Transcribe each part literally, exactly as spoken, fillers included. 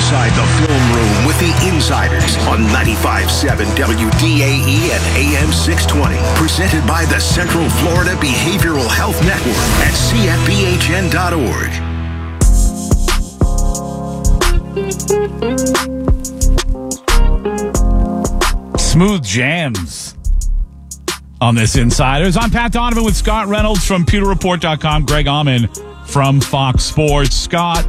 Inside the Film Room with the Insiders on ninety-five point seven W D A E and A M six twenty. Presented by the Central Florida Behavioral Health Network at C F B H N dot org. Smooth jams on this Insiders. I'm Pat Donovan with Scott Reynolds from Pewter Report dot com, Greg Auman from Fox Sports. Scott,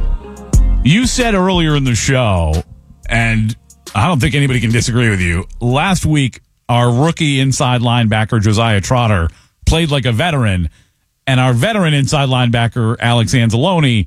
you said earlier in the show, and I don't think anybody can disagree with you, last week our rookie inside linebacker Josiah Trotter played like a veteran, and our veteran inside linebacker Alex Anzalone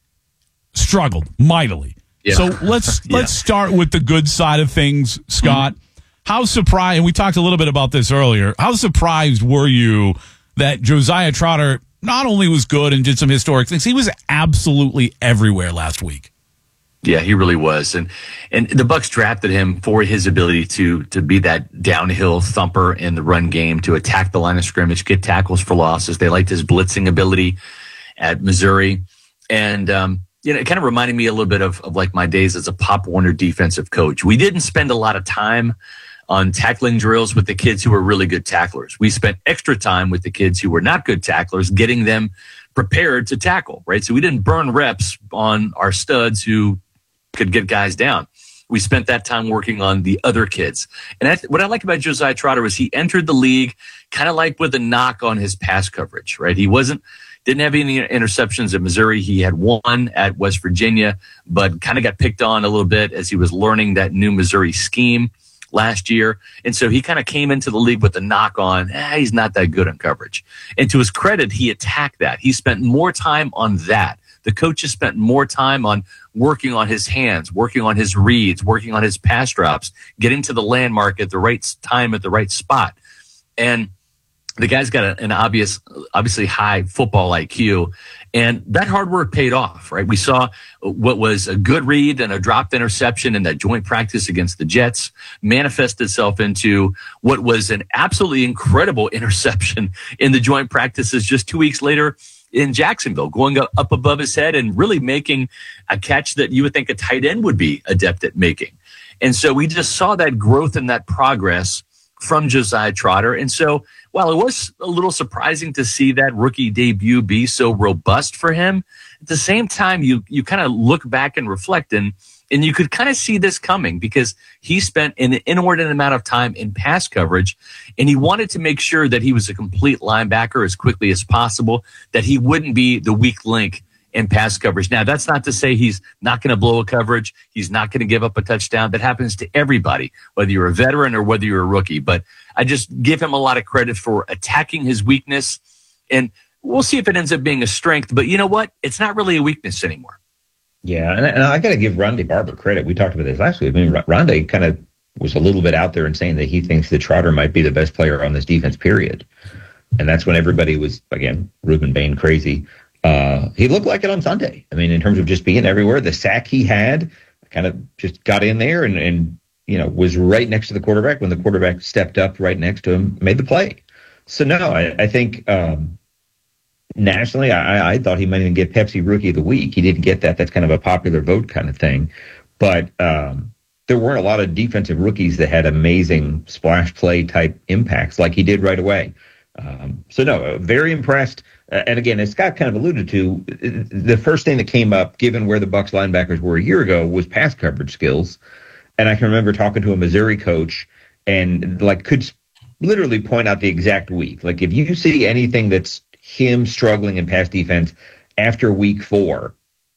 struggled mightily. Yeah. So let's yeah. let's start with the good side of things, Scott. Mm-hmm. How surprised, and we talked a little bit about this earlier, how surprised were you that Josiah Trotter not only was good and did some historic things, he was absolutely everywhere last week? Yeah, he really was. And and the Bucs drafted him for his ability to to be that downhill thumper in the run game, to attack the line of scrimmage, get tackles for losses. They liked his blitzing ability at Missouri. And, um, you know, it kind of reminded me a little bit of, of like my days as a Pop Warner defensive coach. We didn't spend a lot of time on tackling drills with the kids who were really good tacklers. We spent extra time with the kids who were not good tacklers, getting them prepared to tackle, right? So we didn't burn reps on our studs who could get guys down. We spent that time working on the other kids. And I, what I like about Josiah Trotter was he entered the league kind of like with a knock on his pass coverage, right? He wasn't, didn't have any interceptions at Missouri. He had one at West Virginia, but kind of got picked on a little bit as he was learning that new Missouri scheme last year. And so he kind of came into the league with a knock on, eh, he's not that good on coverage. And to his credit, he attacked that. He spent more time on that. The coaches spent more time on working on his hands, working on his reads, working on his pass drops, getting to the landmark at the right time at the right spot. And the guy's got a, an obvious, obviously high football I Q, and that hard work paid off, right? We saw what was a good read and a dropped interception in that joint practice against the Jets manifest itself into what was an absolutely incredible interception in the joint practices just two weeks later in Jacksonville, going up above his head and really making a catch that you would think a tight end would be adept at making. And so we just saw that growth and that progress from Josiah Trotter. And so while it was a little surprising to see that rookie debut be so robust for him, at the same time, you you kind of look back and reflect, and, and you could kind of see this coming because he spent an inordinate amount of time in pass coverage, and he wanted to make sure that he was a complete linebacker as quickly as possible, that he wouldn't be the weak link in pass coverage. Now, that's not to say he's not going to blow a coverage. He's not going to give up a touchdown. That happens to everybody, whether you're a veteran or whether you're a rookie. But I just give him a lot of credit for attacking his weakness, and we'll see if it ends up being a strength. But you know what? It's not really a weakness anymore. Yeah, and, and I got to give Rondé Barber credit. We talked about this last week. I mean, Rondé kind of was a little bit out there and saying that he thinks that Trotter might be the best player on this defense, period. And that's when everybody was, again, Ruben Bain crazy. Uh, he looked like it on Sunday. I mean, in terms of just being everywhere, the sack he had kind of just got in there and, and, you know, was right next to the quarterback when the quarterback stepped up right next to him, made the play. So, no, I, I think um, nationally, I, I thought he might even get Pepsi Rookie of the Week. He didn't get that. That's kind of a popular vote kind of thing. But um, there weren't a lot of defensive rookies that had amazing splash play type impacts like he did right away. Um, so, no, very impressed. Uh, and again, as Scott kind of alluded to, the first thing that came up, given where the Bucs linebackers were a year ago, was pass coverage skills. And I can remember talking to a Missouri coach and like could literally point out the exact week. Like if you see anything that's him struggling in pass defense after week four,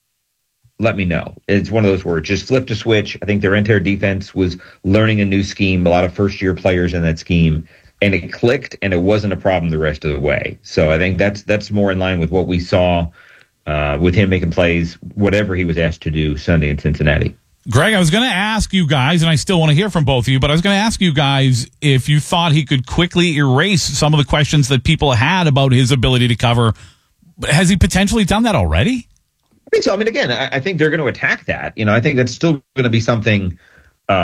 let me know. It's one of those where it just flipped a switch. I think their entire defense was learning a new scheme, a lot of first-year players in that scheme. And it clicked, and it wasn't a problem the rest of the way. So I think that's that's more in line with what we saw uh, with him making plays, whatever he was asked to do Sunday in Cincinnati. Greg, I was going to ask you guys, and I still want to hear from both of you, but I was going to ask you guys if you thought he could quickly erase some of the questions that people had about his ability to cover. Has he potentially done that already? I think so. I mean, again, I, I think they're going to attack that. You know, I think that's still going to be something um,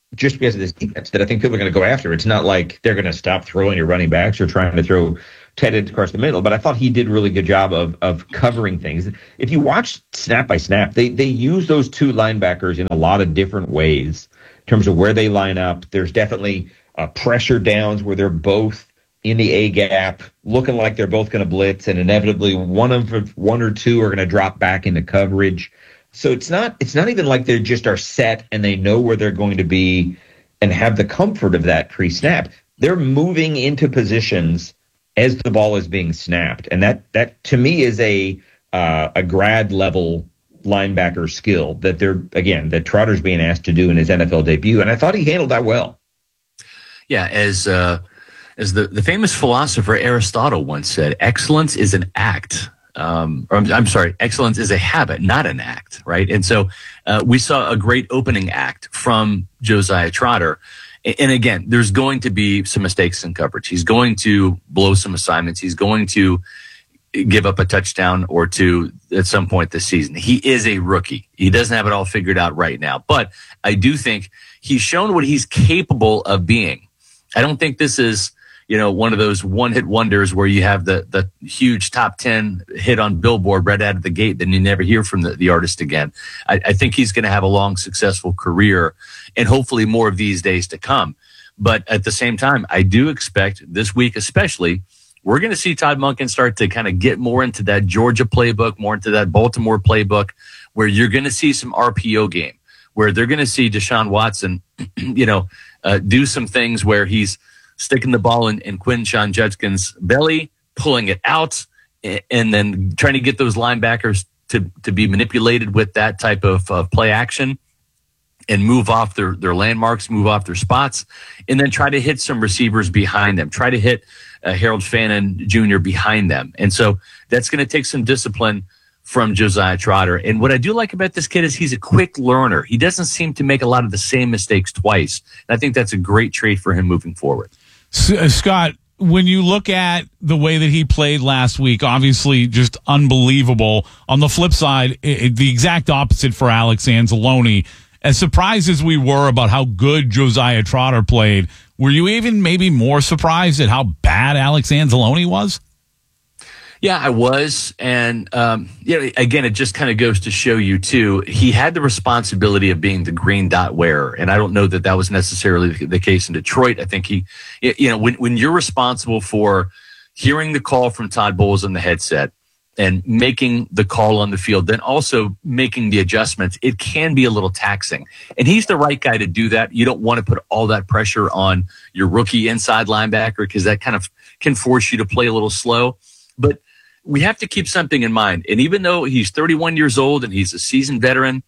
just because of this defense that I think people are going to go after. It's not like they're going to stop throwing your running backs or trying to throw tight ends across the middle, but I thought he did a really good job of of covering things. If you watch snap by snap, they they use those two linebackers in a lot of different ways in terms of where they line up. There's definitely uh, pressure downs where they're both in the A gap, looking like they're both going to blitz, and inevitably one of one or two are going to drop back into coverage. So it's not it's not even like they just are set and they know where they're going to be and have the comfort of that pre-snap. They're moving into positions as the ball is being snapped, and that that to me is a uh, a grad level linebacker skill that they're again that Trotter's being asked to do in his N F L debut, and I thought he handled that well. Yeah, as uh, as the, the famous philosopher Aristotle once said, excellence is an act. Um, or I'm, I'm sorry, excellence is a habit, not an act, right? And so uh, we saw a great opening act from Josiah Trotter. And again, there's going to be some mistakes in coverage. He's going to blow some assignments. He's going to give up a touchdown or two at some point this season. He is a rookie. He doesn't have it all figured out right now. But I do think he's shown what he's capable of being. I don't think this is, you know, one of those one-hit wonders where you have the the huge top ten hit on Billboard right out of the gate, then you never hear from the, the artist again. I, I think he's going to have a long, successful career and hopefully more of these days to come. But at the same time, I do expect this week especially, we're going to see Todd Monken start to kind of get more into that Georgia playbook, more into that Baltimore playbook, where you're going to see some R P O game, where they're going to see Deshaun Watson, you know, uh, do some things where he's sticking the ball in, in Quinshon Judkins' belly, pulling it out, and then trying to get those linebackers to, to be manipulated with that type of, of play action and move off their, their landmarks, move off their spots, and then try to hit some receivers behind them, try to hit uh, Harold Fannin Junior behind them. And so that's going to take some discipline from Josiah Trotter. And what I do like about this kid is he's a quick learner. He doesn't seem to make a lot of the same mistakes twice. And I think that's a great trait for him moving forward. Scott, when you look at the way that he played last week, obviously just unbelievable. On the flip side, it, the exact opposite for Alex Anzalone. As surprised as we were about how good Josiah Trotter played, were you even maybe more surprised at how bad Alex Anzalone was? Yeah, I was. And, um, you know, again, it just kind of goes to show you, too, he had the responsibility of being the green dot wearer. And I don't know that that was necessarily the case in Detroit. I think he, you know, when, when you're responsible for hearing the call from Todd Bowles on the headset and making the call on the field, then also making the adjustments, it can be a little taxing. And he's the right guy to do that. You don't want to put all that pressure on your rookie inside linebacker because that kind of can force you to play a little slow. But we have to keep something in mind. And even though he's thirty-one years old and he's a seasoned veteran,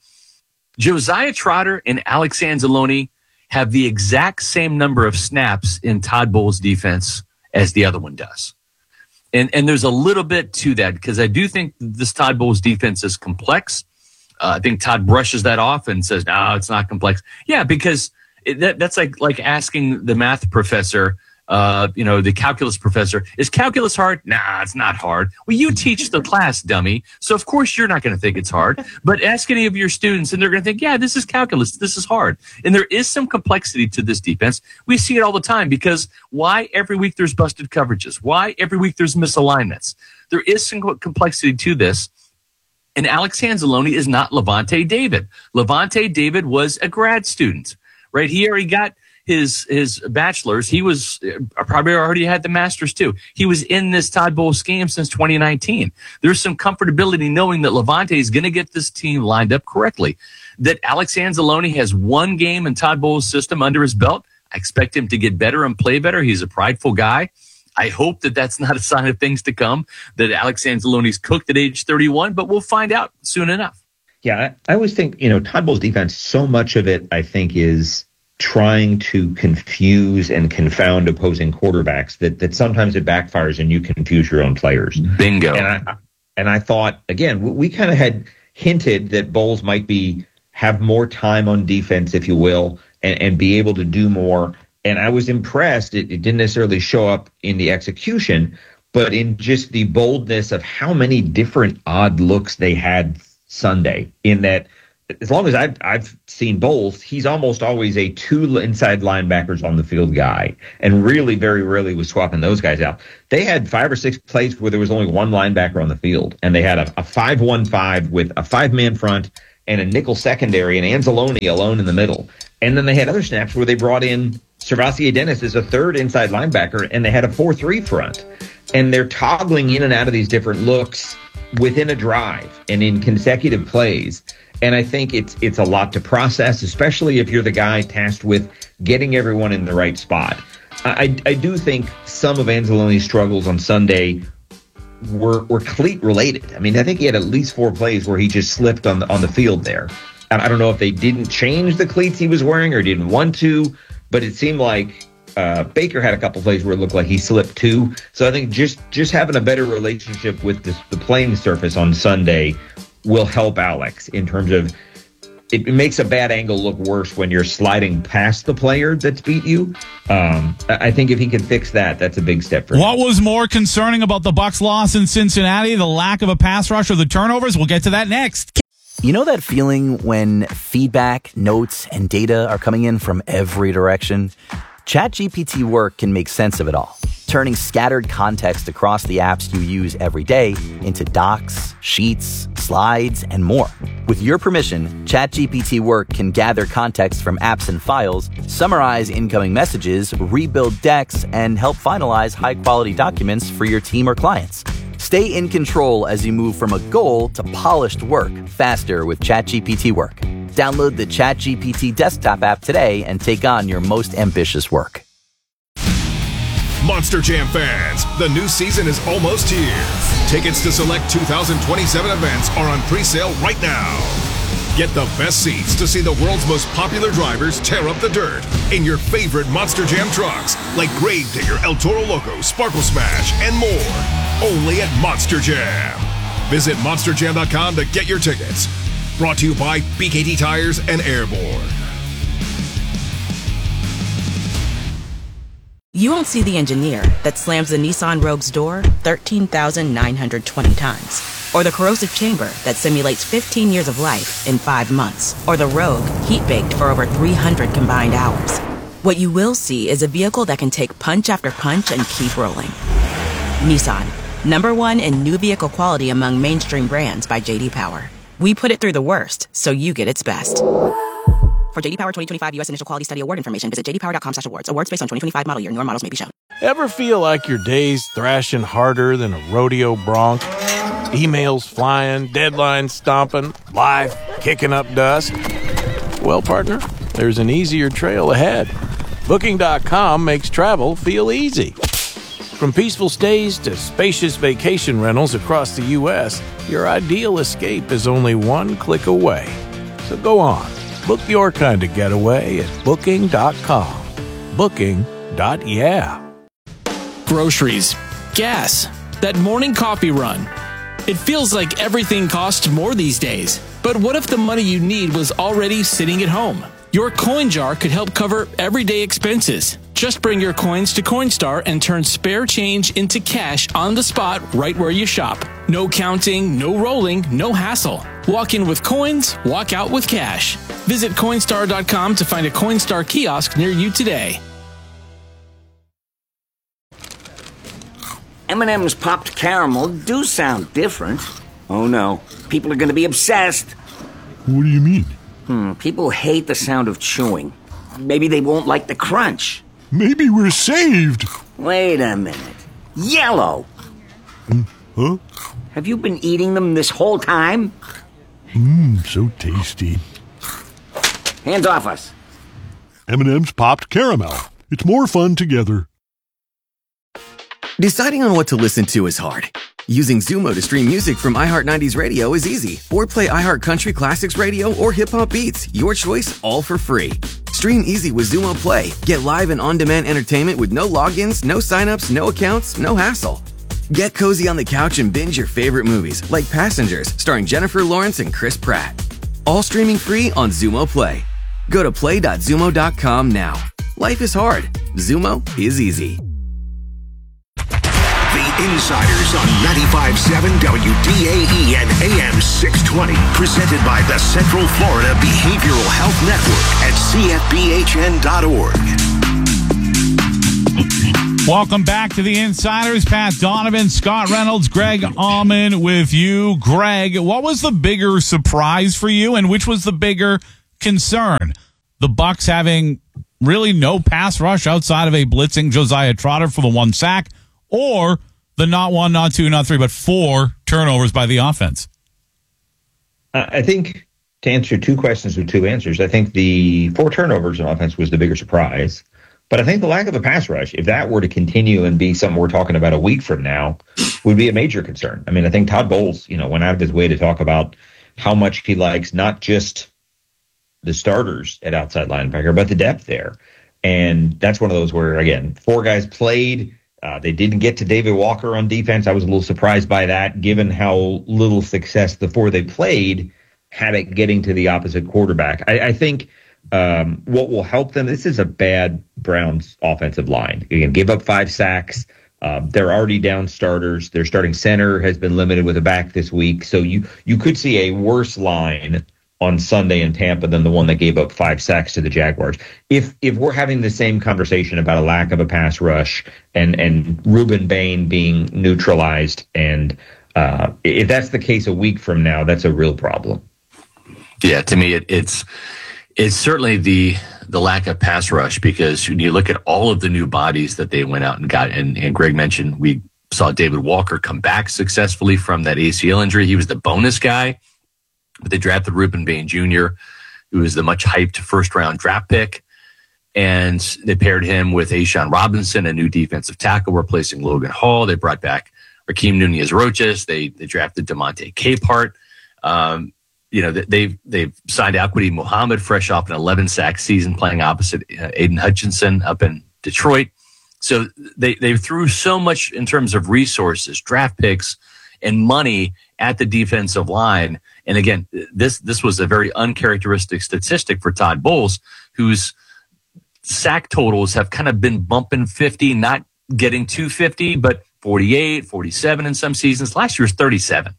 Josiah Trotter and Alex Anzalone have the exact same number of snaps in Todd Bowles' defense as the other one does. And and there's a little bit to that because I do think this Todd Bowles defense is complex. Uh, I think Todd brushes that off and says, no, it's not complex. Yeah, because it, that, that's like like asking the math professor, Uh, you know, the calculus professor, is calculus hard? Nah, it's not hard. Well, you teach the class, dummy. So, of course, you're not going to think it's hard. But ask any of your students, and they're going to think, yeah, this is calculus. This is hard. And there is some complexity to this defense. We see it all the time because why every week there's busted coverages? Why every week there's misalignments? There is some complexity to this. And Alex Anzalone is not Levante David. Levante David was a grad student, right? He already got his his bachelor's. He was uh, probably already had the master's too. He was in this Todd Bowles scheme since twenty nineteen. There's some comfortability knowing that Levante is going to get this team lined up correctly. That Alex Anzalone has one game in Todd Bowles' system under his belt. I expect him to get better and play better. He's a prideful guy. I hope that that's not a sign of things to come, that Alex Anzalone's cooked at age thirty-one, but we'll find out soon enough. Yeah, I, I always think, you know, Todd Bowles' defense, so much of it, I think, is trying to confuse and confound opposing quarterbacks that that sometimes it backfires and you confuse your own players. Bingo. And I and I thought, again, we, we kind of had hinted that Bowles might be have more time on defense, if you will, and, and be able to do more. And I was impressed. It, it didn't necessarily show up in the execution, but in just the boldness of how many different odd looks they had Sunday, in that as long as I've, I've seen both, he's almost always a two inside linebackers on the field guy, and really very rarely was swapping those guys out. They had five or six plays where there was only one linebacker on the field, and they had a, a five one five with a five-man front and a nickel secondary, and Anzalone alone in the middle. And then they had other snaps where they brought in Servassier Dennis as a third inside linebacker, and they had a four three front. And they're toggling in and out of these different looks within a drive and in consecutive plays. And I think it's it's a lot to process, especially if you're the guy tasked with getting everyone in the right spot. I, I do think some of Anzalone's struggles on Sunday were were cleat related. I mean, I think he had at least four plays where he just slipped on the on the field there. I don't know if they didn't change the cleats he was wearing or didn't want to, but it seemed like uh, Baker had a couple plays where it looked like he slipped too. So I think just just having a better relationship with this, the playing surface on Sunday will help Alex in terms of it makes a bad angle look worse when you're sliding past the player that's beat you. Um, I think if he can fix that, that's a big step for him. What was more concerning about the Bucs' loss in Cincinnati, the lack of a pass rush or the turnovers? We'll get to that next. You know that feeling when feedback, notes, and data are coming in from every direction? ChatGPT Work can make sense of it all, turning scattered context across the apps you use every day into docs, sheets, slides, and more. With your permission, ChatGPT Work can gather context from apps and files, summarize incoming messages, rebuild decks, and help finalize high-quality documents for your team or clients. Stay in control as you move from a goal to polished work faster with ChatGPT Work. Download the ChatGPT desktop app today and take on your most ambitious work. Monster Jam fans, the new season is almost here. Tickets to select two thousand twenty-seven events are on pre-sale right now. Get the best seats to see the world's most popular drivers tear up the dirt in your favorite Monster Jam trucks, like Gravedigger, El Toro Loco, Sparkle Smash, and more. Only at Monster Jam. Visit monster jam dot com to get your tickets. Brought to you by B K T Tires and Airborne. You won't see the engineer that slams the Nissan Rogue's door thirteen thousand nine hundred twenty times. Or the corrosive chamber that simulates fifteen years of life in five months. Or the Rogue heat-baked for over three hundred combined hours. What you will see is a vehicle that can take punch after punch and keep rolling. Nissan, number one in new vehicle quality among mainstream brands by J D Power. We put it through the worst, so you get its best. For J D Power twenty twenty-five U S Initial Quality Study Award information, visit j d power dot com slash awards. Awards based on twenty twenty-five model year. Newer models may be shown. Ever feel like your day's thrashing harder than a rodeo bronc? Emails flying, deadlines stomping, life kicking up dust? Well, partner, there's an easier trail ahead. Booking dot com makes travel feel easy. From peaceful stays to spacious vacation rentals across the U S, your ideal escape is only one click away. So go on. Book your kind of getaway at booking dot com. Booking. Yeah. Groceries, gas, that morning coffee run. It feels like everything costs more these days. But what if the money you need was already sitting at home? Your coin jar could help cover everyday expenses. Just bring your coins to Coinstar and turn spare change into cash on the spot right where you shop. No counting, no rolling, no hassle. Walk in with coins, walk out with cash. Visit Coinstar dot com to find a Coinstar kiosk near you today. M and M's popped caramel do sound different. Oh no, people are going to be obsessed. What do you mean? Hmm, people hate the sound of chewing. Maybe they won't like the crunch. Maybe we're saved. Wait a minute. Yellow. Mm, huh? Have you been eating them this whole time? Mmm, so tasty. Hands off us. M and M's popped caramel. It's more fun together. Deciding on what to listen to is hard. Using Zumo to stream music from iHeart nineties Radio is easy. Or play iHeart Country Classics Radio or Hip Hop Beats. Your choice, all for free. Stream easy with Zumo Play. Get live and on-demand entertainment with no logins, no signups, no accounts, no hassle. Get cozy on the couch and binge your favorite movies, like Passengers, starring Jennifer Lawrence and Chris Pratt. All streaming free on Zumo Play. Go to play dot zumo dot com now. Life is hard. Zumo is easy. The Insiders on ninety-five point seven W D A E and A M six twenty. Presented by the Central Florida Behavioral Health Network at C F B H N dot org. Welcome back to the Insiders. Pat Donovan, Scott Reynolds, Greg Allman with you. Greg, what was the bigger surprise for you, and which was the bigger concern? The Bucs having really no pass rush outside of a blitzing Josiah Trotter for the one sack, or the not one, not two, not three, but four turnovers by the offense? Uh, I think to answer two questions with two answers, I think the four turnovers on offense was the bigger surprise. But I think the lack of a pass rush, if that were to continue and be something we're talking about a week from now, would be a major concern. I mean, I think Todd Bowles, you know, went out of his way to talk about how much he likes not just the starters at outside linebacker, but the depth there. And that's one of those where, again, four guys played. Uh, they didn't get to David Walker on defense. I was a little surprised by that, given how little success the four they played had at getting to the opposite quarterback. I, I think um, what will help them, this is a bad Browns offensive line. Again, give up five sacks. Uh, they're already down starters. Their starting center has been limited with a back this week. So you, you could see a worse line on Sunday in Tampa than the one that gave up five sacks to the Jaguars. If if we're having the same conversation about a lack of a pass rush and, and Ruben Bain being neutralized, and uh, if that's the case a week from now, that's a real problem. Yeah, to me, it, it's it's certainly the the lack of pass rush, because when you look at all of the new bodies that they went out and got, and, and Greg mentioned, we saw David Walker come back successfully from that A C L injury. He was the bonus guy. But they drafted Ruben Bain Junior, who was the much hyped first round draft pick. And they paired him with Ashawn Robinson, a new defensive tackle, replacing Logan Hall. They brought back Rakeem Nunez-Roches. They they drafted DeMonte Capehart. Um, you know, they've, they've signed Alquidi Muhammad, fresh off an eleven sack season, playing opposite uh, Aiden Hutchinson up in Detroit. So they, they threw so much in terms of resources, draft picks, and money at the defensive line. And again, this this was a very uncharacteristic statistic for Todd Bowles, whose sack totals have kind of been bumping fifty, not getting to fifty, but forty-eight, forty-seven in some seasons. Last year was thirty-seven.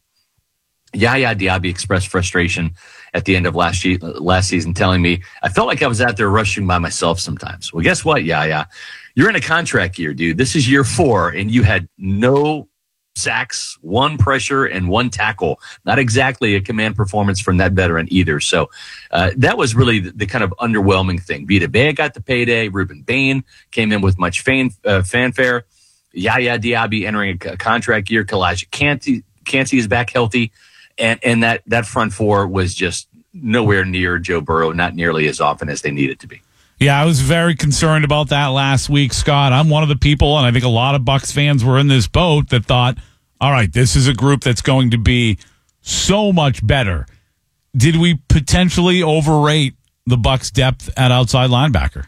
Yaya Diaby expressed frustration at the end of last year, last season, telling me, I felt like I was out there rushing by myself sometimes. Well, guess what, Yaya? You're in a contract year, dude. This is year four, and you had no sacks, one pressure, and one tackle. Not exactly a command performance from that veteran either. So uh, that was really the, the kind of underwhelming thing. Vita Vea got the payday. Ruben Bain came in with much fan, uh, fanfare. Yaya Diaby entering a, a contract year. Kalijah Kancey, Kancey is back healthy. And, and that, that front four was just nowhere near Joe Burrow, not nearly as often as they needed to be. Yeah, I was very concerned about that last week, Scott. I'm one of the people, and I think a lot of Bucs fans were in this boat, that thought, all right, this is a group that's going to be so much better. Did we potentially overrate the Bucs' depth at outside linebacker?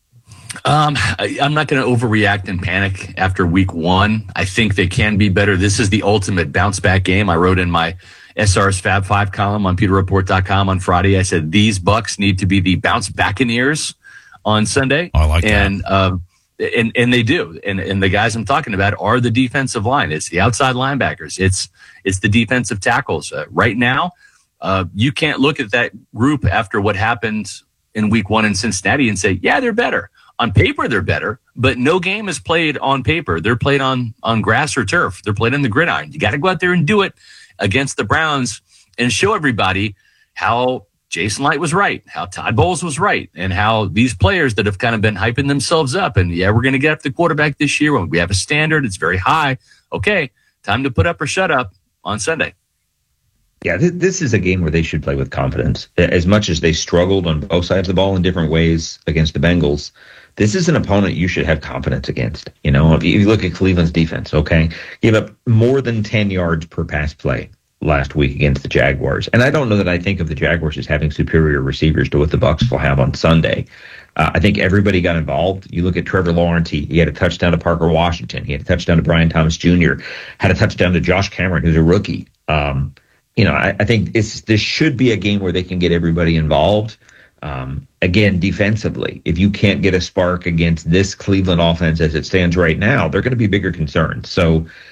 Um, I, I'm not going to overreact and panic after week one. I think they can be better. This is the ultimate bounce back game. I wrote in my S R's Fab Five column on Pewter Report dot com on Friday. I said these Bucs need to be the bounce backeneers on Sunday. I like that. And, um, and, and they do. And, and the guys I'm talking about are the defensive line. It's the outside linebackers. It's, it's the defensive tackles. Uh, right now, uh, you can't look at that group after what happened in week one in Cincinnati and say, yeah, they're better. On paper, they're better, but no game is played on paper. They're played on, on grass or turf. They're played on the gridiron. You got to go out there and do it against the Browns and show everybody how Jason Light was right, how Todd Bowles was right, and how these players that have kind of been hyping themselves up, and yeah, we're going to get up the quarterback this year when we have a standard. It's very high. Okay, time to put up or shut up on Sunday. Yeah, th- this is a game where they should play with confidence. As much as they struggled on both sides of the ball in different ways against the Bengals, this is an opponent you should have confidence against. You know, if you, if you look at Cleveland's defense, okay, give up more than ten yards per pass play last week against the Jaguars. And I don't know that I think of the Jaguars as having superior receivers to what the Bucs will have on Sunday. Uh, I think everybody got involved. You look at Trevor Lawrence, he, he had a touchdown to Parker Washington. He had a touchdown to Brian Thomas Junior, had a touchdown to Josh Cameron, who's a rookie. Um, you know, I, I think it's, this should be a game where they can get everybody involved. Um, again, defensively, if you can't get a spark against this Cleveland offense as it stands right now, they're going to be bigger concerns. So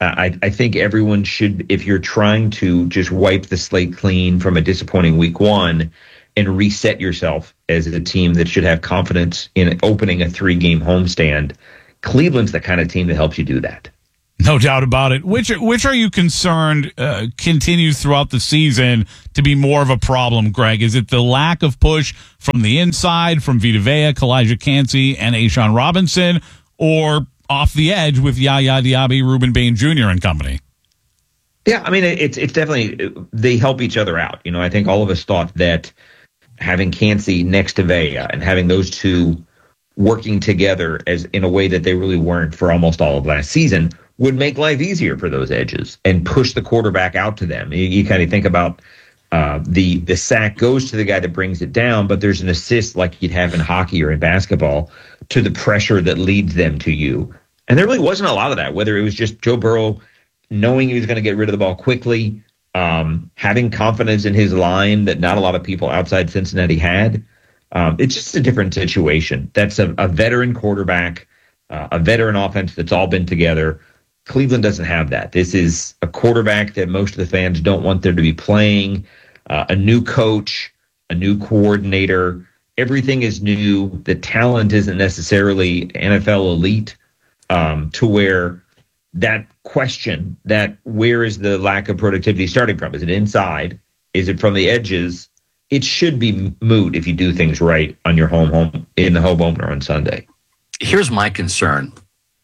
I, I think everyone should, if you're trying to just wipe the slate clean from a disappointing week one and reset yourself as a team that should have confidence in opening a three-game homestand, Cleveland's the kind of team that helps you do that. No doubt about it. Which which are you concerned uh, continues throughout the season to be more of a problem, Greg? Is it the lack of push from the inside, from Vita Vea, Kalijah Kancey, and A'Shawn Robinson, or off the edge with Yaya Diaby, Ruben Bain Junior and company? Yeah, I mean, it's it's definitely, they help each other out. You know, I think all of us thought that having Kancey next to Vea and having those two working together as in a way that they really weren't for almost all of last season would make life easier for those edges and push the quarterback out to them. You, you kind of think about uh, the the sack goes to the guy that brings it down, but there's an assist like you'd have in hockey or in basketball to the pressure that leads them to you. And there really wasn't a lot of that, whether it was just Joe Burrow knowing he was going to get rid of the ball quickly, um, having confidence in his line that not a lot of people outside Cincinnati had. Um, it's just a different situation. That's a, a veteran quarterback, uh, a veteran offense that's all been together. Cleveland doesn't have that. This is a quarterback that most of the fans don't want them to be playing, uh, a new coach, a new coordinator. Everything is new. The talent isn't necessarily N F L elite, um, to where that question, that where is the lack of productivity starting from? Is it inside? Is it from the edges? It should be moot if you do things right on your home home in the home opener on Sunday. Here's my concern.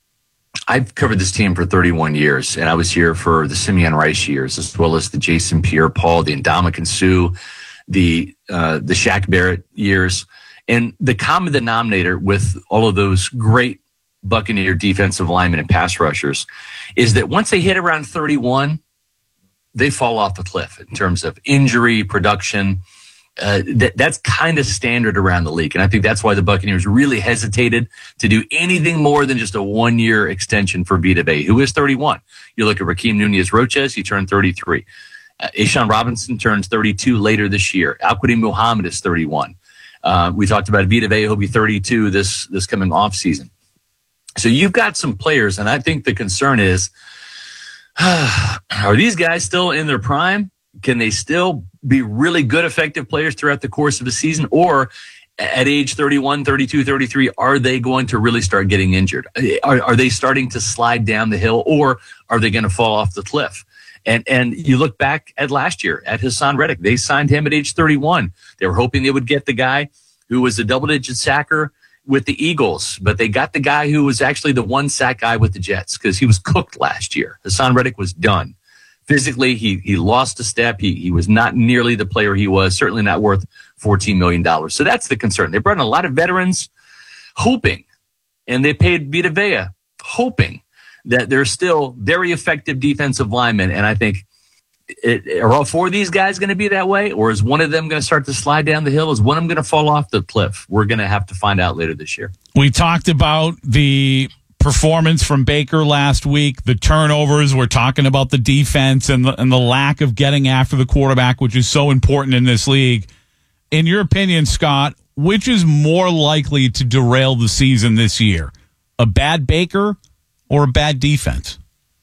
I've covered this team for thirty-one years, and I was here for the Simeon Rice years, as well as the Jason Pierre-Paul, the Ndamukong Suh, the uh, the Shaq Barrett years. And the common denominator with all of those great Buccaneer defensive linemen and pass rushers is that once they hit around thirty-one, they fall off the cliff in terms of injury, production. Uh, that, that's kind of standard around the league. And I think that's why the Buccaneers really hesitated to do anything more than just a one-year extension for Vita Vea, who is thirty-one. You look at Rakeem Nunez-Roches, he turned thirty-three. Uh, A'Shawn Robinson turns thirty-two later this year. Al-Quadin Muhammad is thirty-one. Uh, we talked about Vita Vea, he'll be thirty-two this, this coming off season. So you've got some players, and I think the concern is, are these guys still in their prime? Can they still be really good, effective players throughout the course of the season? Or at age thirty-one, thirty-two, thirty-three, are they going to really start getting injured? Are, are they starting to slide down the hill, or are they going to fall off the cliff? And and you look back at last year at Hassan Reddick. They signed him at age thirty-one. They were hoping they would get the guy who was a double-digit sacker with the Eagles, but they got the guy who was actually the one sack guy with the Jets because he was cooked last year. Hassan Reddick was done. Physically, he he lost a step. He he was not nearly the player he was, certainly not worth fourteen million dollars. So that's the concern. They brought in a lot of veterans hoping, and they paid Vita Vea hoping that they're still very effective defensive linemen. And I think, it, are all four of these guys going to be that way? Or is one of them going to start to slide down the hill? Is one of them going to fall off the cliff? We're going to have to find out later this year. We talked about the performance from Baker last week, the turnovers. We're talking about the defense and the, and the lack of getting after the quarterback, which is so important in this league. In your opinion, Scott, which is more likely to derail the season this year? A bad Baker or a bad defense?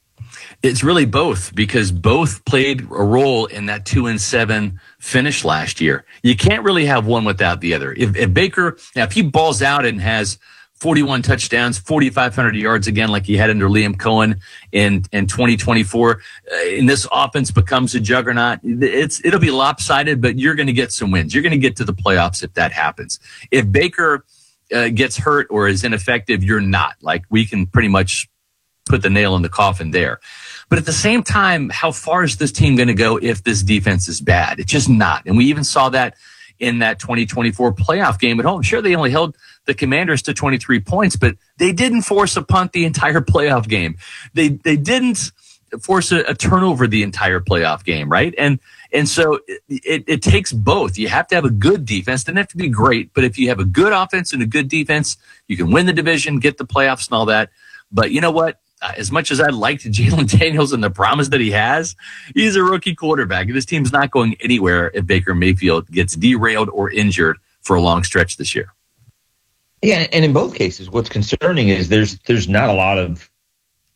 It's really both, because both played a role in that two and seven finish last year. You can't really have one without the other. If, if Baker, now if he balls out and has forty-one touchdowns, forty-five hundred yards again, like he had under Liam Cohen in, in twenty twenty-four, uh, and this offense becomes a juggernaut, it's, it'll be lopsided, but you're going to get some wins. You're going to get to the playoffs if that happens. If Baker uh, gets hurt or is ineffective, you're not. Like, we can pretty much put the nail in the coffin there. But at the same time, how far is this team going to go if this defense is bad? It's just not. And we even saw that in that twenty twenty-four playoff game at home. Sure, they only held the Commanders to twenty-three points, but they didn't force a punt the entire playoff game. They they didn't force a, a turnover the entire playoff game, right? And and so it, it takes both. You have to have a good defense. It doesn't have to be great, but if you have a good offense and a good defense, you can win the division, get the playoffs and all that. But you know what? As much as I liked Jalen Daniels and the promise that he has, he's a rookie quarterback. This team's not going anywhere if Baker Mayfield gets derailed or injured for a long stretch this year. Yeah, and in both cases, what's concerning is there's there's not a lot of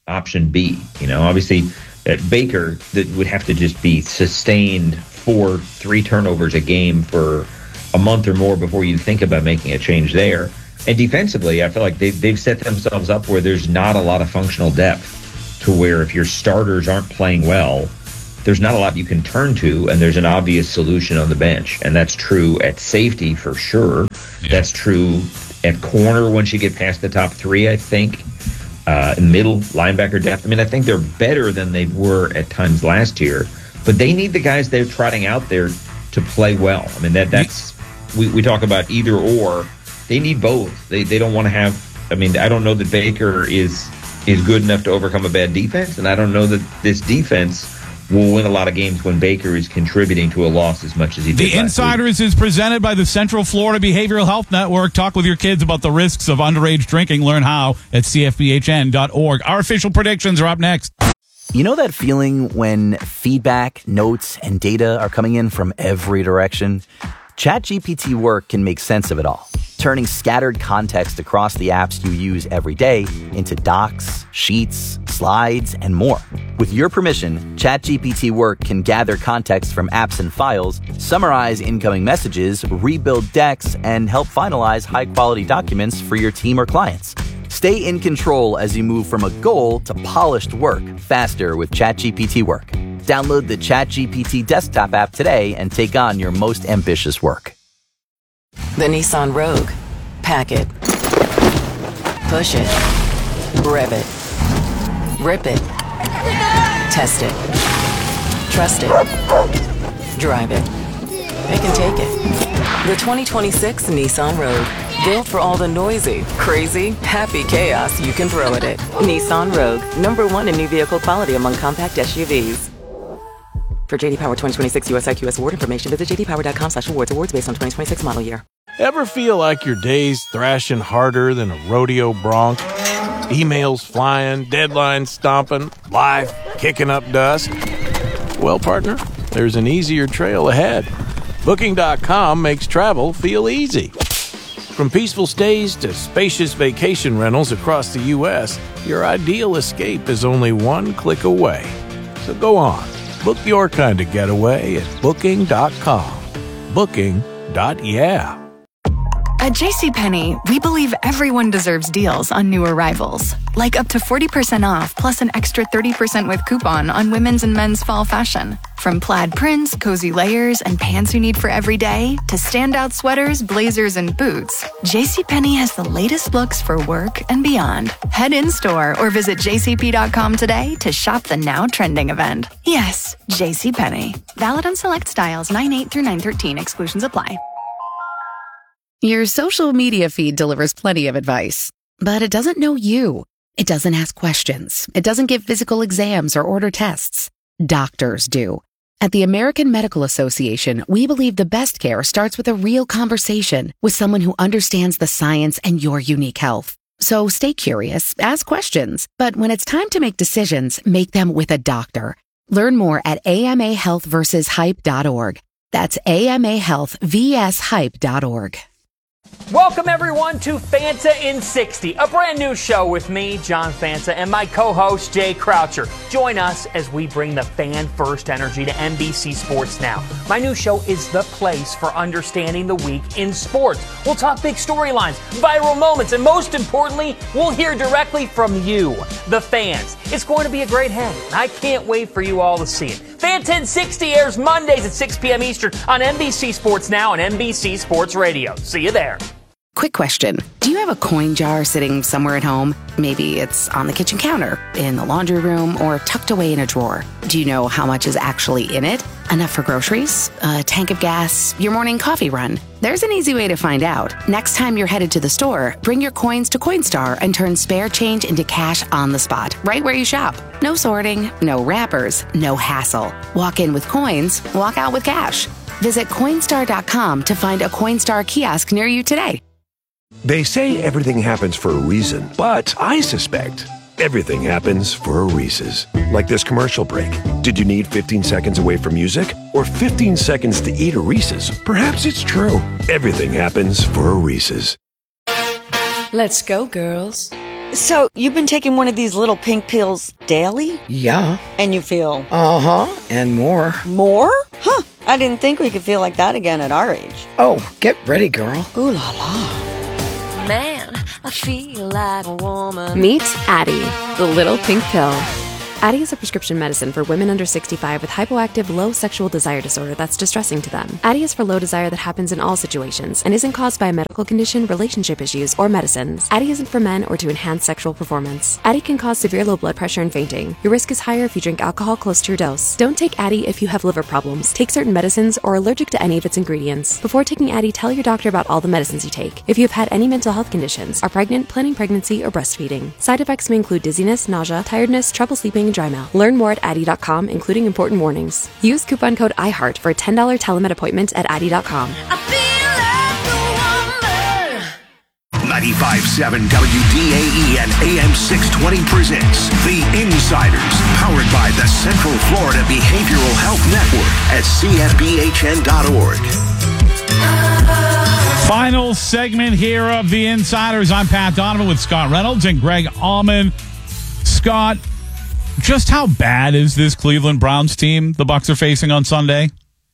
option B. You know, obviously, uh, Baker that would have to just be sustained four, three turnovers a game for a month or more before you think about making a change there. And defensively, I feel like they've, they've set themselves up where there's not a lot of functional depth to where if your starters aren't playing well, there's not a lot you can turn to, and there's an obvious solution on the bench. And that's true at safety for sure. Yeah. That's true at corner once you get past the top three, I think. Uh, middle linebacker depth. I mean, I think they're better than they were at times last year, but they need the guys they're trotting out there to play well. I mean, that that's we, we talk about either or. They need both. They they don't want to have. I mean, I don't know that Baker is is good enough to overcome a bad defense, and I don't know that this defense will win a lot of games when Baker is contributing to a loss as much as he did. The Insiders is presented by the Central Florida Behavioral Health Network. Talk with your kids about the risks of underage drinking. Learn how at C F B H N dot org. Our official predictions are up next. You know that feeling when feedback, notes, and data are coming in from every direction? ChatGPT Work can make sense of it all, turning scattered context across the apps you use every day into docs, sheets, slides, and more. With your permission, ChatGPT Work can gather context from apps and files, summarize incoming messages, rebuild decks, and help finalize high-quality documents for your team or clients. Stay in control as you move from a goal to polished work faster with ChatGPT Work. Download the ChatGPT desktop app today and take on your most ambitious work. The Nissan Rogue. Pack it. Push it. Rev it. Rip it. Test it. Trust it. Drive it. It can take it. The twenty twenty-six Nissan Rogue. Built for all the noisy, crazy, happy chaos you can throw at it. Nissan Rogue. Number one in new vehicle quality among compact S U Vs. For J D Power twenty twenty-six U S I Q S award information, visit j d power dot com slash awards. Awards based on twenty twenty-six model year. Ever feel like your day's thrashing harder than a rodeo bronc? Emails flying, deadlines stomping, life kicking up dust? Well, partner, there's an easier trail ahead. Booking dot com makes travel feel easy. From peaceful stays to spacious vacation rentals across the U S, your ideal escape is only one click away. So go on. Book your kind of getaway at booking dot com. Booking. Yeah. At JCPenney, we believe everyone deserves deals on new arrivals. Like up to forty percent off plus an extra thirty percent with coupon on women's and men's fall fashion. From plaid prints, cozy layers, and pants you need for every day, to standout sweaters, blazers, and boots, JCPenney has the latest looks for work and beyond. Head in-store or visit j c p dot com today to shop the now trending event. Yes, JCPenney. Valid on select styles nine eight through nine thirteen. Exclusions apply. Your social media feed delivers plenty of advice, but it doesn't know you. It doesn't ask questions. It doesn't give physical exams or order tests. Doctors do. At the American Medical Association, we believe the best care starts with a real conversation with someone who understands the science and your unique health. So stay curious, ask questions, but when it's time to make decisions, make them with a doctor. Learn more at a m a health versus hype dot org. That's a m a health versus hype dot org. Welcome, everyone, to Fanta in sixty, a brand new show with me, John Fanta, and my co-host, Jay Croucher. Join us as we bring the fan-first energy to N B C Sports Now. My new show is the place for understanding the week in sports. We'll talk big storylines, viral moments, and most importantly, we'll hear directly from you, the fans. It's going to be a great hang, and I can't wait for you all to see it. Fanta in sixty airs Mondays at six p.m. Eastern on N B C Sports Now and N B C Sports Radio. See you there. Quick question. Do you have a coin jar sitting somewhere at home? Maybe it's on the kitchen counter, in the laundry room, or tucked away in a drawer. Do you know how much is actually in it? Enough for groceries? A tank of gas? Your morning coffee run? There's an easy way to find out. Next time you're headed to the store, bring your coins to Coinstar and turn spare change into cash on the spot, right where you shop. No sorting, no wrappers, no hassle. Walk in with coins, walk out with cash. Visit Coinstar dot com to find a Coinstar kiosk near you today. They say everything happens for a reason, but I suspect everything happens for a Reese's. Like this commercial break. Did you need fifteen seconds away from music? Or fifteen seconds to eat a Reese's? Perhaps it's true. Everything happens for a Reese's. Let's go, girls. So, you've been taking one of these little pink pills daily? Yeah. And you feel? Uh-huh, and more. More? Huh, I didn't think we could feel like that again at our age. Oh, get ready, girl. Ooh la la. Man, I feel like a woman. Meet Addie, the little pink pill. Addie is a prescription medicine for women under sixty-five with hypoactive low sexual desire disorder that's distressing to them. Addie is for low desire that happens in all situations and isn't caused by a medical condition, relationship issues, or medicines. Addie isn't for men or to enhance sexual performance. Addie can cause severe low blood pressure and fainting. Your risk is higher if you drink alcohol close to your dose. Don't take Addie if you have liver problems, take certain medicines, or are allergic to any of its ingredients. Before taking Addie, tell your doctor about all the medicines you take. If you have had any mental health conditions, are pregnant, planning pregnancy, or breastfeeding. Side effects may include dizziness, nausea, tiredness, trouble sleeping, and dry mouth. Learn more at Addie dot com, including important warnings. Use coupon code iHeart for a ten dollars telemed appointment at Addie dot com. ninety-five point seven W D A E and A M six twenty presents The Insiders, powered by the Central Florida Behavioral Health Network at C F B H N dot org. Final segment here of The Insiders. I'm Pat Donovan with Scott Reynolds and Greg Allman. Scott, just how bad is this Cleveland Browns team the Bucs are facing on Sunday?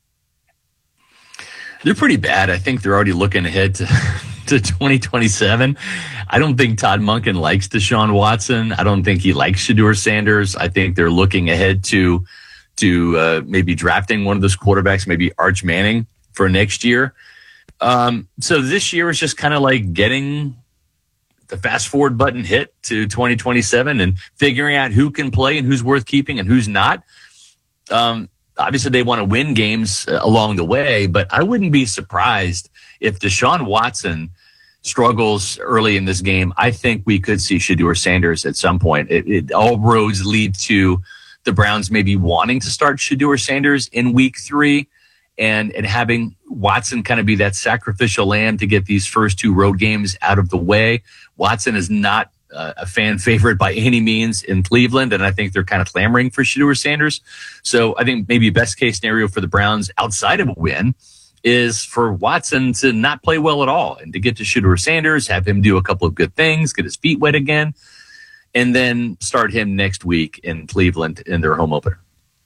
They're pretty bad. I think they're already looking ahead to, to twenty twenty-seven. I don't think Todd Monken likes Deshaun Watson. I don't think he likes Shedeur Sanders. I think they're looking ahead to to uh, maybe drafting one of those quarterbacks, maybe Arch Manning for next year. Um, so this year is just kind of like getting the fast forward button hit to twenty twenty-seven and figuring out who can play and who's worth keeping and who's not. Um, obviously they want to win games uh, along the way, but I wouldn't be surprised if Deshaun Watson struggles early in this game. I think we could see Shedeur Sanders at some point. It, it all roads lead to the Browns maybe wanting to start Shedeur Sanders in week three and, and having Watson kind of be that sacrificial lamb to get these first two road games out of the way. Watson is not uh, a fan favorite by any means in Cleveland, and I think they're kind of clamoring for Shedeur Sanders. So I think maybe best case scenario for the Browns outside of a win is for Watson to not play well at all and to get to Shedeur Sanders, have him do a couple of good things, get his feet wet again, and then start him next week in Cleveland in their home opener.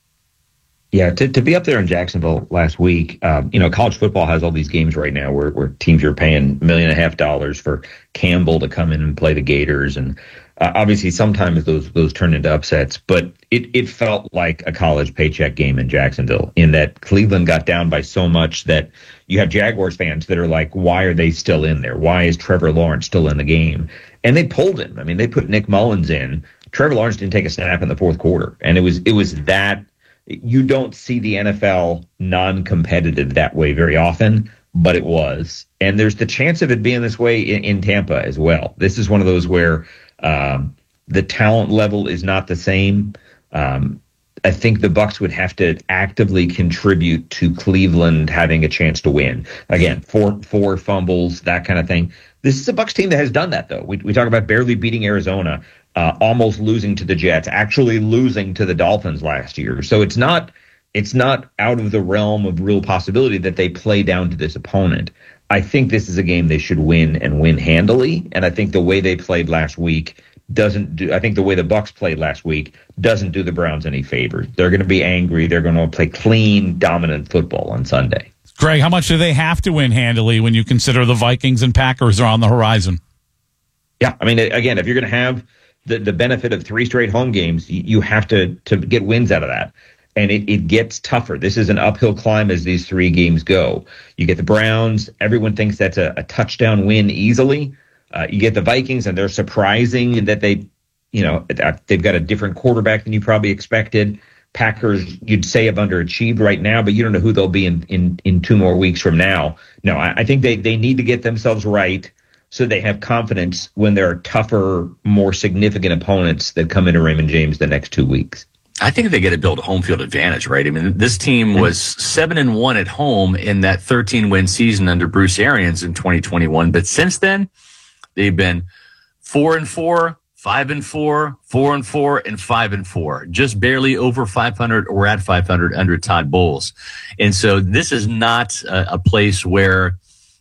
Yeah, to, to be up there in Jacksonville last week, um, you know, college football has all these games right now where, where teams are paying a million and a half dollars for Campbell to come in and play the Gators. And uh, obviously sometimes those those turn into upsets, but it, it felt like a college paycheck game in Jacksonville in that Cleveland got down by so much that you have Jaguars fans that are like, why are they still in there? Why is Trevor Lawrence still in the game? And they pulled him. I mean, they put Nick Mullins in. Trevor Lawrence didn't take a snap in the fourth quarter. And it was it was that. You don't see the N F L non-competitive that way very often, but it was. And there's the chance of it being this way in, in Tampa as well. This is one of those where um, the talent level is not the same. Um, I think the Bucs would have to actively contribute to Cleveland having a chance to win. Again, four four fumbles, that kind of thing. This is a Bucs team that has done that, though. We, we talk about barely beating Arizona. Uh, almost losing to the Jets, actually losing to the Dolphins last year. So it's not it's not out of the realm of real possibility that they play down to this opponent. I think this is a game they should win and win handily. And I think the way they played last week doesn't do. I think the way the Bucs played last week doesn't do the Browns any favors. They're going to be angry. They're going to play clean, dominant football on Sunday. Greg, how much do they have to win handily when you consider the Vikings and Packers are on the horizon? Yeah, I mean, again, if you're going to have the, the benefit of three straight home games, you, you have to to get wins out of that. And it, it gets tougher. This is an uphill climb as these three games go. You get the Browns. Everyone thinks that's a, a touchdown win easily. Uh, you get the Vikings, and they're surprising that they, you know, they've got a different quarterback than you probably expected. Packers, you'd say, have underachieved right now, but you don't know who they'll be in, in, in two more weeks from now. No, I, I think they, they need to get themselves right so they have confidence when there are tougher, more significant opponents that come into Raymond James the next two weeks. I think they got to build a home field advantage, right? I mean, this team was seven and one at home in that thirteen win season under Bruce Arians in twenty twenty-one. But since then, they've been four and four, five and four, four and four, and five and four, just barely over five hundred or at five hundred under Todd Bowles. And so this is not a, a place where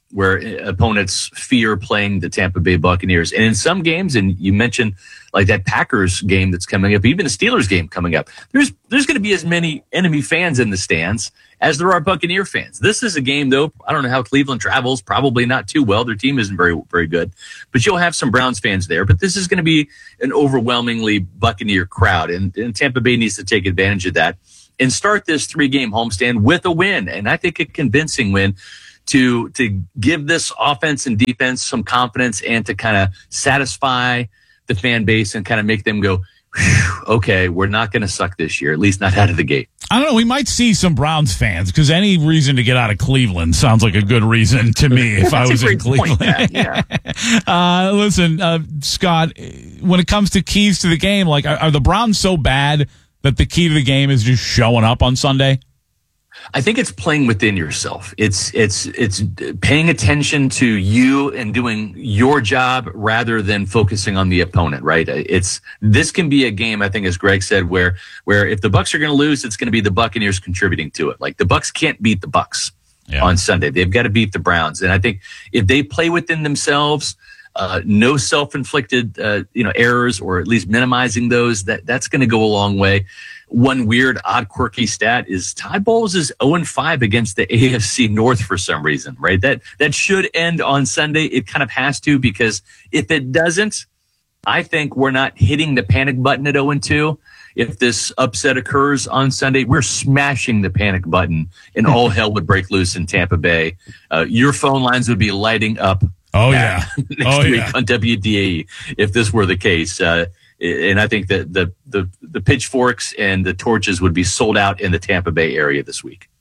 where opponents fear playing the Tampa Bay Buccaneers. And in some games, and you mentioned like that Packers game that's coming up, even a Steelers game coming up, there's there's going to be as many enemy fans in the stands as there are Buccaneer fans. This is a game, though, I don't know how Cleveland travels, probably not too well. Their team isn't very, very good. But you'll have some Browns fans there. But this is going to be an overwhelmingly Buccaneer crowd, and, and Tampa Bay needs to take advantage of that and start this three-game homestand with a win, and I think a convincing win to to give this offense and defense some confidence and to kind of satisfy the fan base and kind of make them go, okay, we're not going to suck this year, at least not out of the gate. I don't know. We might see some Browns fans because any reason to get out of Cleveland sounds like a good reason to me if I was in Cleveland. Point, yeah. uh, listen, uh, Scott, when it comes to keys to the game, like are, are the Browns so bad that the key to the game is just showing up on Sunday? I think it's playing within yourself. It's it's it's paying attention to you and doing your job rather than focusing on the opponent, right? It's this can be a game, I think, as Greg said, where where if the Bucs are going to lose, it's going to be the Buccaneers contributing to it. Like the Bucs can't beat the Bucs yeah. on Sunday. They've got to beat the Browns. And I think if they play within themselves, uh, no self-inflicted uh, you know errors, or at least minimizing those, that that's going to go a long way. One weird, odd, quirky stat is Todd Bowles is oh and five against the A F C North for some reason, right? That that should end on Sunday. It kind of has to, because if it doesn't, I think we're not hitting the panic button at oh and two. If this upset occurs on Sunday, we're smashing the panic button and all hell would break loose in Tampa Bay. Uh, your phone lines would be lighting up. Oh, yeah. Next oh, week yeah. on W D A E if this were the case. Uh, And I think that the, the the pitchforks and the torches would be sold out in the Tampa Bay area this week.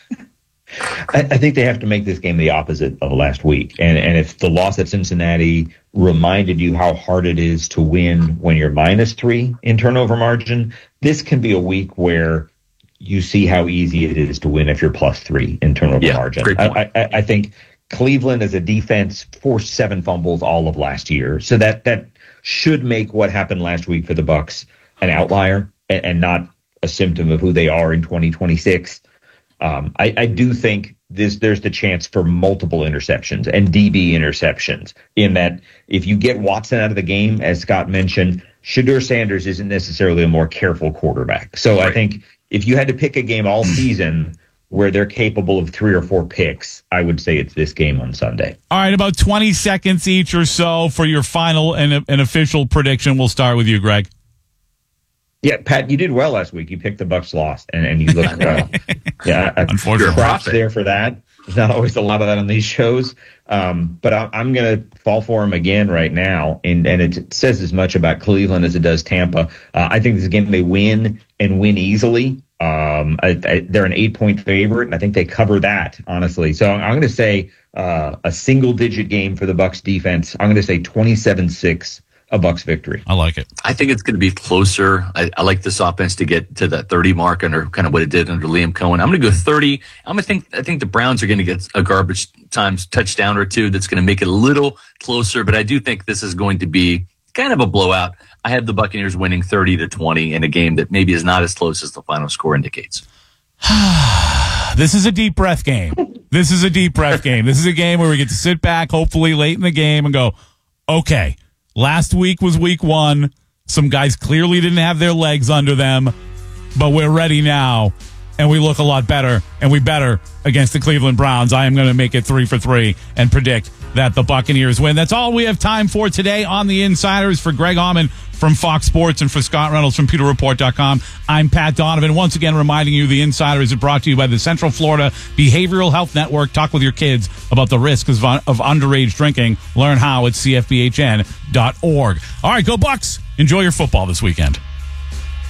I, I think they have to make this game the opposite of last week. And and if the loss at Cincinnati reminded you how hard it is to win when you're minus three in turnover margin, this can be a week where you see how easy it is to win if you're plus three in turnover yeah, margin. Great point. I, I, I think Cleveland as a defense forced seven fumbles all of last year. So that that should make what happened last week for the Bucs an outlier and, and not a symptom of who they are in twenty twenty-six. Um, I, I do think this, there's the chance for multiple interceptions and D B interceptions, in that if you get Watson out of the game, as Scott mentioned, Shedeur Sanders isn't necessarily a more careful quarterback. So right. I think if you had to pick a game all season where they're capable of three or four picks, I would say it's this game on Sunday. All right, about twenty seconds each or so for your final and an official prediction. We'll start with you, Greg. Yeah, Pat, you did well last week. You picked the Bucs lost, and, and you looked uh, yeah, unfortunately, props there for that. There's not always a lot of that on these shows, um, but I, I'm going to fall for him again right now, and, and it says as much about Cleveland as it does Tampa. Uh, I think this game they win and win easily. Um, I, I, they're an eight-point favorite, and I think they cover that, honestly. So I'm, I'm going to say uh, a single-digit game for the Bucs defense. I'm going to say twenty-seven six, a Bucs victory. I like it. I think it's going to be closer. I, I like this offense to get to that thirty mark under kind of what it did under Liam Cohen. I'm going to go thirty. I'm going to think. I think the Browns are going to get a garbage time touchdown or two that's going to make it a little closer. But I do think this is going to be kind of a blowout. I have the Buccaneers winning thirty to twenty in a game that maybe is not as close as the final score indicates. This is a deep breath game. This is a deep breath game. This is a game where we get to sit back, hopefully late in the game, and go, okay, last week was week one. Some guys clearly didn't have their legs under them, but we're ready now, and we look a lot better, and we better against the Cleveland Browns. I am going to make it three for three and predict that the Buccaneers win. That's all we have time for today on The Insiders. For Greg Auman from Fox Sports and for Scott Reynolds from Pewter Report dot com, I'm Pat Donovan. Once again, reminding you The Insiders is brought to you by the Central Florida Behavioral Health Network. Talk with your kids about the risks of, of underage drinking. Learn how at C F B H N dot org. All right, go Bucs. Enjoy your football this weekend.